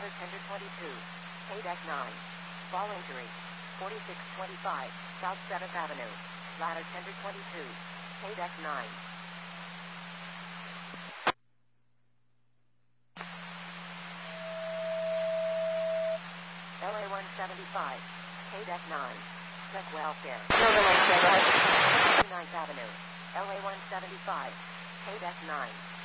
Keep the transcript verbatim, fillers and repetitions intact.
ladder tender twenty-two, K deck nine. Fall injury, forty-six twenty-five, South seventh Avenue. Ladder tender twenty-two, K deck nine. L A one seventy-five, K deck nine. Check welfare. Silver Lake, ninth Avenue. L A one seventy-five, K deck nine.